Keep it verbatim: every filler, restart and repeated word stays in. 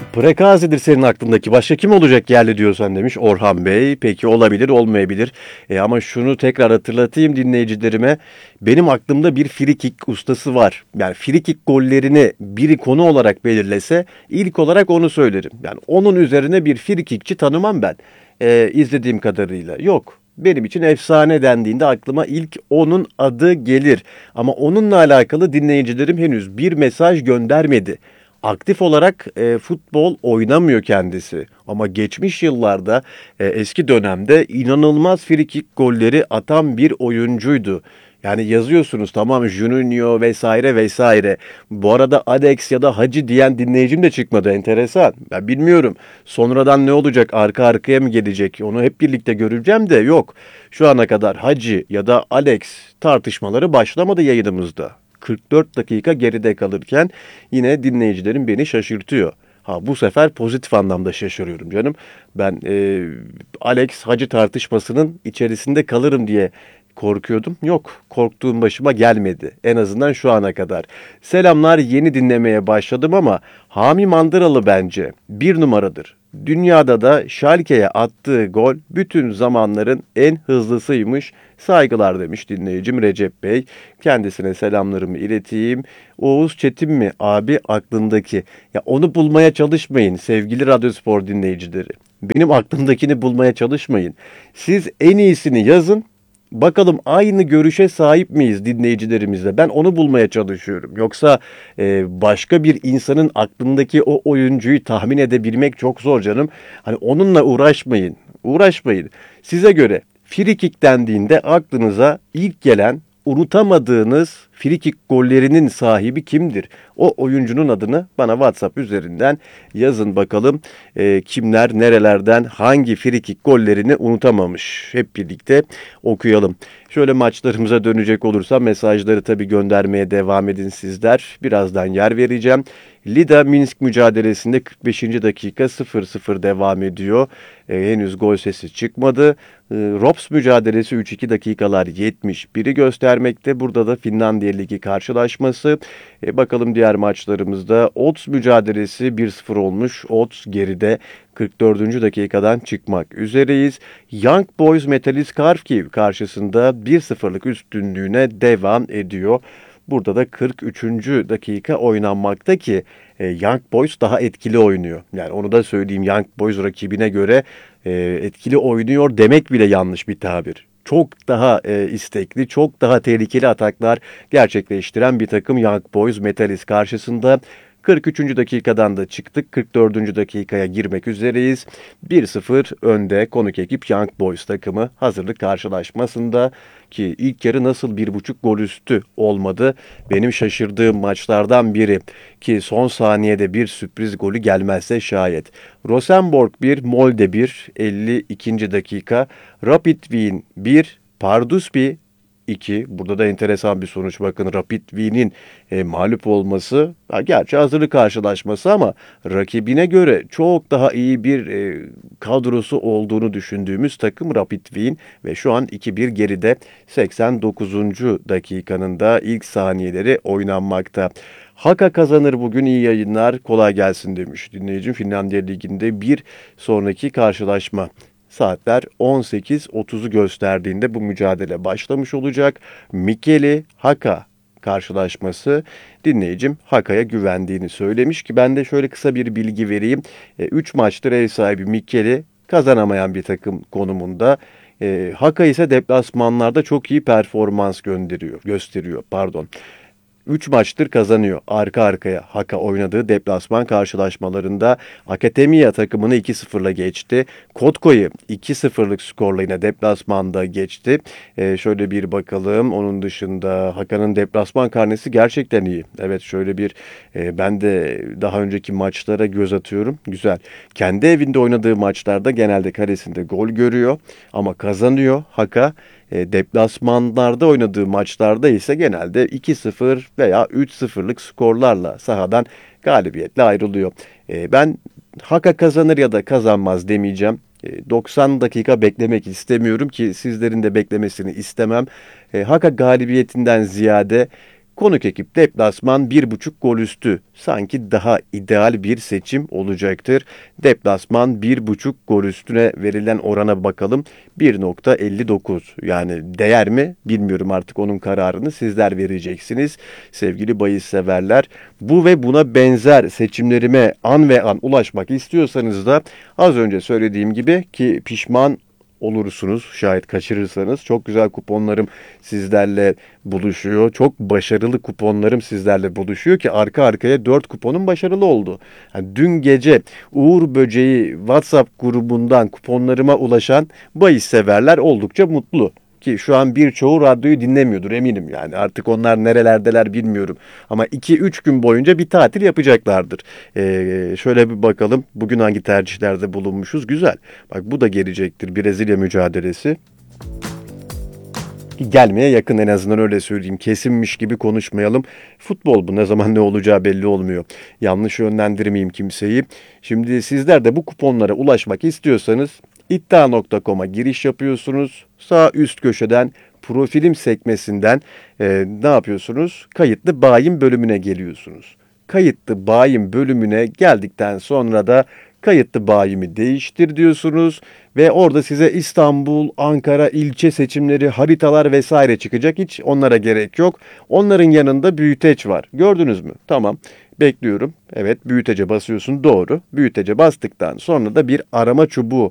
Prekazi'dir senin aklındaki. Başka kim olacak yerli diyorsan demiş Orhan Bey. Peki olabilir, olmayabilir. E ama şunu tekrar hatırlatayım dinleyicilerime. Benim aklımda bir frikik ustası var. Yani frikik gollerini biri konu olarak belirlese ilk olarak onu söylerim. Yani onun üzerine bir frikikçi tanımam ben. E, izlediğim kadarıyla. Yok. Benim için efsane dendiğinde aklıma ilk onun adı gelir. Ama onunla alakalı dinleyicilerim henüz bir mesaj göndermedi. Aktif olarak e, futbol oynamıyor kendisi. Ama geçmiş yıllarda e, eski dönemde inanılmaz frikik golleri atan bir oyuncuydu. Yani yazıyorsunuz tamam Juninho vesaire vesaire. Bu arada Alex ya da Hacı diyen dinleyicim de çıkmadı, enteresan. Ben bilmiyorum. Sonradan ne olacak, arka arkaya mı gelecek onu hep birlikte göreceğim de yok. Şu ana kadar Hacı ya da Alex tartışmaları başlamadı yayınımızda. kırk dört dakika geride kalırken yine dinleyicilerim beni şaşırtıyor. Ha bu sefer pozitif anlamda şaşırıyorum canım. Ben e, Alex Hacı tartışmasının içerisinde kalırım diye korkuyordum. Yok, korktuğum başıma gelmedi. En azından şu ana kadar. Selamlar, yeni dinlemeye başladım ama Hami Mandıralı bence bir numaradır. Dünyada da Schalke'ye attığı gol bütün zamanların en hızlısıymış. Saygılar demiş dinleyicim Recep Bey. Kendisine selamlarımı ileteyim. Oğuz Çetin mi abi aklındaki? Ya onu bulmaya çalışmayın sevgili Radyospor dinleyicileri. Benim aklımdakini bulmaya çalışmayın. Siz en iyisini yazın. Bakalım aynı görüşe sahip miyiz dinleyicilerimizle? Ben onu bulmaya çalışıyorum. Yoksa e, başka bir insanın aklındaki o oyuncuyu tahmin edebilmek çok zor canım. Hani onunla uğraşmayın. Uğraşmayın. Size göre frikik dendiğinde aklınıza ilk gelen unutamadığınız frikik gollerinin sahibi kimdir? O oyuncunun adını bana WhatsApp üzerinden yazın bakalım. E, kimler nerelerden hangi frikik gollerini unutamamış? Hep birlikte okuyalım. Şöyle maçlarımıza dönecek olursam mesajları tabii göndermeye devam edin sizler. Birazdan yer vereceğim. Lida Minsk mücadelesinde kırk beşinci dakika sıfır sıfır devam ediyor. E, henüz gol sesi çıkmadı. E, Rops mücadelesi üç iki dakikalar yetmiş biri göstermekte. Burada da Finlandiya Ligi karşılaşması. E, bakalım diğer maçlarımızda Ots mücadelesi bir sıfır olmuş. Ots geride kırk dördüncü dakikadan çıkmak üzereyiz. Young Boys Metalist Kharkiv karşısında bir sıfırlık üstünlüğüne devam ediyor. Burada da kırk üçüncü dakika oynanmakta ki e, Young Boys daha etkili oynuyor. Yani onu da söyleyeyim, Young Boys rakibine göre e, etkili oynuyor demek bile yanlış bir tabir. Çok daha e, istekli, çok daha tehlikeli ataklar gerçekleştiren bir takım Young Boys Metalist karşısında. kırk üçüncü dakikadan da çıktık. kırk dördüncü dakikaya girmek üzereyiz. bir sıfır önde konuk ekip Young Boys takımı hazırlık karşılaşmasında ki ilk yarı nasıl bir buçuk gol üstü olmadı. Benim şaşırdığım maçlardan biri ki son saniyede bir sürpriz golü gelmezse şayet. Rosenborg bir, Molde bir, elli ikinci dakika. Rapid Wien bir, Pardusby iki. Burada da enteresan bir sonuç. Bakın Rapid Wien'in e, mağlup olması, ha, gerçi hazırlık karşılaşması ama rakibine göre çok daha iyi bir e, kadrosu olduğunu düşündüğümüz takım Rapid Wien ve şu an iki bir geride seksen dokuzuncu dakikanın da ilk saniyeleri oynanmakta. Haka kazanır bugün, iyi yayınlar, kolay gelsin demiş dinleyicim. Finlandiya Ligi'nde bir sonraki karşılaşma saatler on sekiz otuzu gösterdiğinde bu mücadele başlamış olacak. Mikkeli Haka karşılaşması, dinleyicim Haka'ya güvendiğini söylemiş ki ben de şöyle kısa bir bilgi vereyim. üç maçtır ev sahibi Mikkeli kazanamayan bir takım konumunda. E, Haka ise deplasmanlarda çok iyi performans gönderiyor, gösteriyor. Pardon. üç maçtır kazanıyor arka arkaya Haka oynadığı deplasman karşılaşmalarında. Akademiya takımını iki sıfırla geçti. Kotko'yu iki sıfırlık skorla yine deplasmanda geçti. Ee, şöyle bir bakalım. Onun dışında Haka'nın deplasman karnesi gerçekten iyi. Evet, şöyle bir e, ben de daha önceki maçlara göz atıyorum. Güzel. Kendi evinde oynadığı maçlarda genelde karesinde gol görüyor ama kazanıyor Haka. E, deplasmanlarda oynadığı maçlarda ise genelde iki sıfır veya üç sıfırlık skorlarla sahadan galibiyetle ayrılıyor. E, ben Haka kazanır ya da kazanmaz demeyeceğim. E, doksan dakika beklemek istemiyorum ki sizlerin de beklemesini istemem. E, Haka galibiyetinden ziyade Konuk ekip deplasman bir buçuk gol üstü. Sanki daha ideal bir seçim olacaktır. Deplasman bir buçuk gol üstüne verilen orana bakalım. bir nokta elli dokuz. Yani değer mi bilmiyorum, artık onun kararını sizler vereceksiniz. Sevgili bahis severler, bu ve buna benzer seçimlerime an ve an ulaşmak istiyorsanız da az önce söylediğim gibi, ki pişman olursunuz şayet kaçırırsanız, çok güzel kuponlarım sizlerle buluşuyor. Çok başarılı kuponlarım sizlerle buluşuyor ki arka arkaya dört kuponum başarılı oldu. Yani dün gece Uğur Böceği WhatsApp grubundan kuponlarıma ulaşan bahis severler oldukça mutlu. Ki şu an birçoğu radyoyu dinlemiyordur eminim yani. Artık onlar nerelerdeler bilmiyorum. Ama iki üç gün boyunca bir tatil yapacaklardır. Ee, şöyle bir bakalım. Bugün hangi tercihlerde bulunmuşuz? Güzel. Bak, bu da gelecektir. Brezilya mücadelesi. Gelmeye yakın, en azından öyle söyleyeyim. Kesinmiş gibi konuşmayalım. Futbol bu, ne zaman ne olacağı belli olmuyor. Yanlış yönlendirmeyeyim kimseyi. Şimdi sizler de bu kuponlara ulaşmak istiyorsanız iddia nokta com'a giriş yapıyorsunuz. Sağ üst köşeden profilim sekmesinden e, ne yapıyorsunuz? Kayıtlı bayin bölümüne geliyorsunuz. Kayıtlı bayin bölümüne geldikten sonra da kayıtlı bayimi değiştir diyorsunuz ve orada size İstanbul, Ankara, ilçe seçimleri, haritalar vesaire çıkacak. Hiç onlara gerek yok. Onların yanında büyüteç var. Gördünüz mü? Tamam. Bekliyorum. Evet, büyütece basıyorsun. Doğru. Büyütece bastıktan sonra da bir arama çubuğu